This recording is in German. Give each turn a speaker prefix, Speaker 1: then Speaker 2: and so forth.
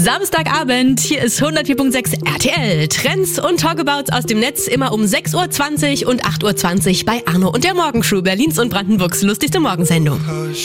Speaker 1: Samstagabend, hier ist 104.6 RTL. Trends und Talkabouts aus dem Netz immer um 6.20 Uhr und 8.20 Uhr bei Arno und der Morgencrew, Berlins und Brandenburgs lustigste Morgensendung.